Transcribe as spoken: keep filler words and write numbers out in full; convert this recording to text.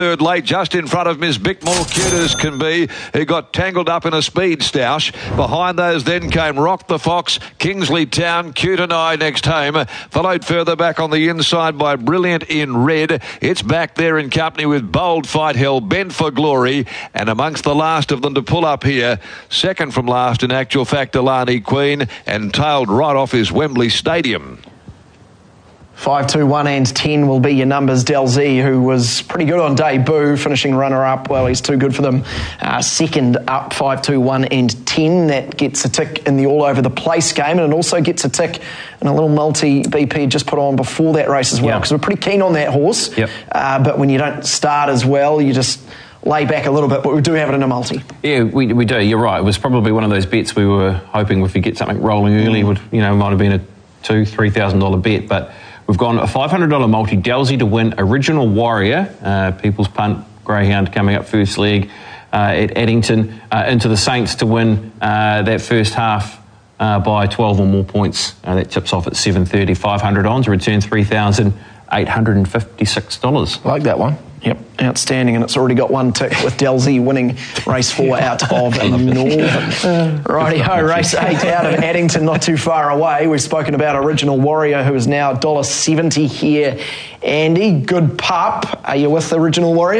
Third late, just in front of Miss Bickmore, cute as can be, who got tangled up in a speed stoush. Behind those then came Rock the Fox, Kingsley Town, Cute and I next home, followed further back on the inside by Brilliant in Red. It's back there in company with Bold Fight Hell, Bent for Glory, and amongst the last of them to pull up here, second from last in actual fact, Alani Queen, and tailed right off is Wembley Stadium. five, two, one and ten will be your numbers. Del Z, who was pretty good on debut, finishing runner-up. Well, he's too good for them. Uh, second up, five, two, one and ten. That gets a tick in the all-over-the-place game, and it also gets a tick in a little multi B P just put on before that race as well, because yep. we're pretty keen on that horse. Yep. Uh, but when you don't start as well, you just lay back a little bit, but we do have it in a multi. Yeah, we, we do. You're right. It was probably one of those bets we were hoping if we get something rolling early, would you know, might have been a two, three thousand dollar bet, but we've gone a five hundred dollar multi, Delzy to win, Original Warrior, uh, People's Punt, Greyhound coming up first leg uh, at Addington, uh, into the Saints to win uh, that first half uh, by twelve or more points. Uh, that tips off at seven thirty, five hundred on to return three thousand eight hundred fifty-six dollars. I like that one. Yep, outstanding, and it's already got one tick with Delzy winning race four out of Northern. Righty-ho, race eight out of Addington, not too far away. We've spoken about Original Warrior, who is now one dollar seventy here. Andy, good pup. Are you with Original Warrior?